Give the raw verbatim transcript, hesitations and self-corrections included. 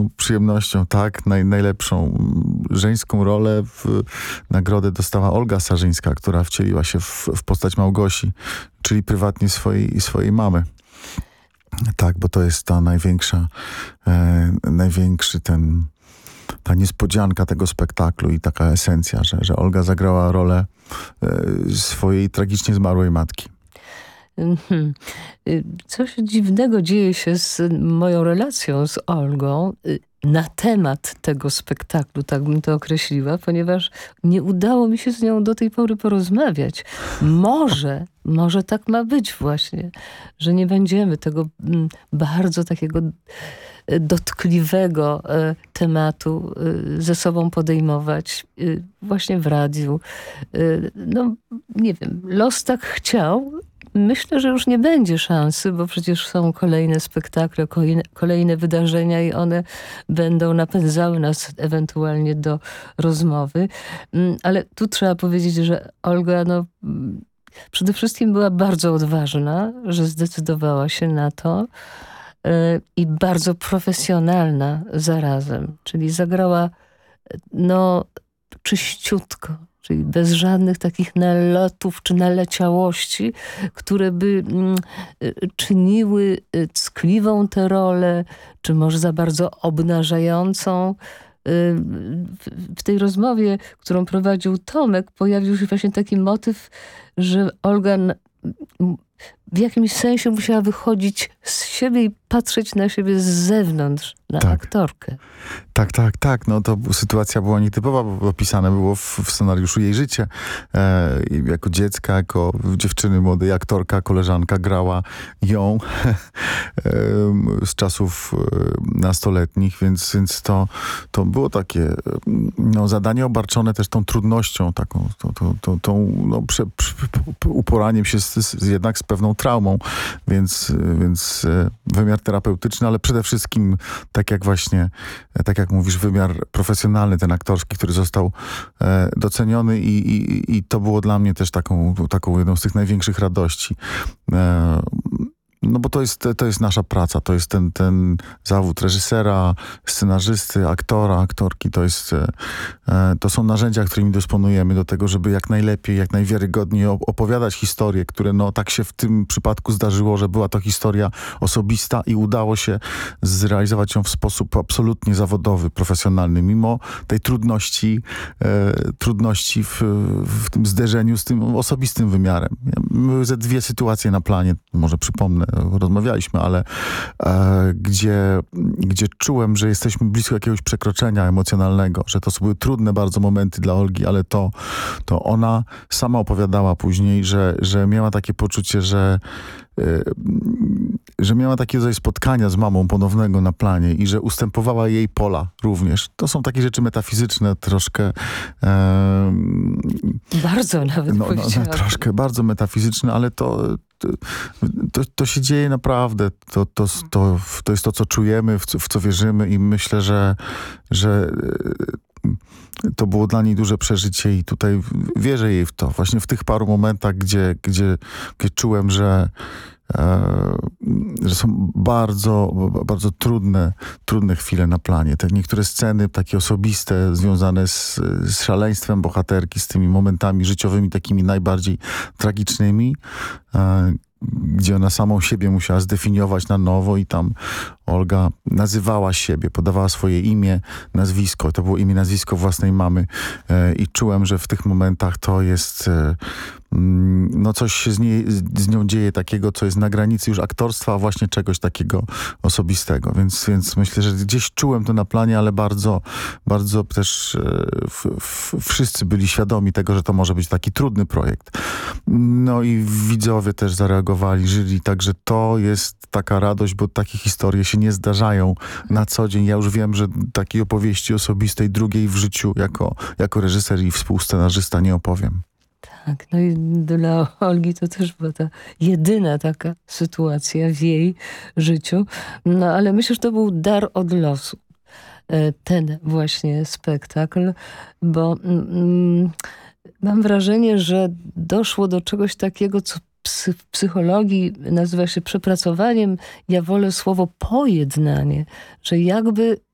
wielką przyjemnością, tak, naj, najlepszą żeńską rolę w nagrodę dostała Olga Sarzyńska, która wcieliła się w, w postać Małgosi, czyli prywatnie swojej, swojej mamy. Tak, bo to jest ta największa, e, największy ten, ta niespodzianka tego spektaklu i taka esencja, że, że Olga zagrała rolę e, swojej tragicznie zmarłej matki. Coś dziwnego dzieje się z moją relacją z Olgą na temat tego spektaklu, tak bym to określiła, ponieważ nie udało mi się z nią do tej pory porozmawiać. Może, może tak ma być właśnie, że nie będziemy tego bardzo takiego dotkliwego tematu ze sobą podejmować właśnie w radiu. No, nie wiem, los tak chciał. Myślę, że już nie będzie szansy, bo przecież są kolejne spektakle, kolejne, kolejne wydarzenia i one będą napędzały nas ewentualnie do rozmowy. Ale tu trzeba powiedzieć, że Olga no, przede wszystkim była bardzo odważna, że zdecydowała się na to yy, i bardzo profesjonalna zarazem. Czyli zagrała no, czyściutko. Czyli bez żadnych takich nalotów czy naleciałości, które by mm, czyniły ckliwą tę rolę, czy może za bardzo obnażającą. W tej rozmowie, którą prowadził Tomek, pojawił się właśnie taki motyw, że Olga w jakimś sensie musiała wychodzić z siebie i patrzeć na siebie z zewnątrz, na tak. aktorkę. Tak, tak, tak. No to sytuacja była nietypowa, bo opisane było w, w scenariuszu jej życie. E, jako dziecka, jako dziewczyny młodej, aktorka, koleżanka grała ją e, z czasów nastoletnich, więc, więc to, to było takie no, zadanie obarczone też tą trudnością, taką, tą, tą, tą, tą no, prze, prze, uporaniem się z, z, jednak z pewną traumą, więc, więc wymiar terapeutyczny, ale przede wszystkim tak jak właśnie, tak jak mówisz, wymiar profesjonalny, ten aktorski, który został e, doceniony i, i, i to było dla mnie też taką, taką jedną z tych największych radości. E, No bo to jest, to jest nasza praca, to jest ten, ten zawód reżysera, scenarzysty, aktora, aktorki, to jest, e, to są narzędzia, którymi dysponujemy do tego, żeby jak najlepiej, jak najwiarygodniej opowiadać historie, które no tak się w tym przypadku zdarzyło, że była to historia osobista i udało się zrealizować ją w sposób absolutnie zawodowy, profesjonalny, mimo tej trudności, e, trudności w, w tym zderzeniu z tym osobistym wymiarem. Były ze dwie sytuacje na planie, może przypomnę, rozmawialiśmy, ale e, gdzie, gdzie czułem, że jesteśmy blisko jakiegoś przekroczenia emocjonalnego, że to były trudne bardzo momenty dla Olgi, ale to, to ona sama opowiadała później, że, że miała takie poczucie, że że miała takie rodzaj spotkania z mamą ponownego na planie i że ustępowała jej pola również. To są takie rzeczy metafizyczne, troszkę e, bardzo nawet no, no, no, troszkę bardzo metafizyczne, ale to To, to się dzieje naprawdę. To, to, to, to jest to, co czujemy, w co, w co wierzymy i myślę, że, że to było dla niej duże przeżycie i tutaj wierzę jej w to. Właśnie w tych paru momentach, gdzie, gdzie, gdzie czułem, że E, że są bardzo, bardzo trudne, trudne chwile na planie. Te niektóre sceny takie osobiste, związane z, z szaleństwem bohaterki, z tymi momentami życiowymi, takimi najbardziej tragicznymi, e, gdzie ona samą siebie musiała zdefiniować na nowo i tam Olga nazywała siebie, podawała swoje imię, nazwisko. To było imię, nazwisko własnej mamy e, i czułem, że w tych momentach to jest e, no coś się z, niej, z nią dzieje takiego, co jest na granicy już aktorstwa, a właśnie czegoś takiego osobistego. Więc, więc myślę, że gdzieś czułem to na planie, ale bardzo, bardzo też e, f, f, wszyscy byli świadomi tego, że to może być taki trudny projekt. No i widzowie też zareagowali, żyli, także to jest taka radość, bo takie historie się nie zdarzają na co dzień. Ja już wiem, że takiej opowieści osobistej, drugiej w życiu jako, jako reżyser i współscenarzysta nie opowiem. Tak, no i dla Olgi to też była ta jedyna taka sytuacja w jej życiu. No ale myślę, że to był dar od losu. Ten właśnie spektakl, bo mm, mam wrażenie, że doszło do czegoś takiego, co w psychologii nazywa się przepracowaniem. Ja wolę słowo pojednanie, że jakby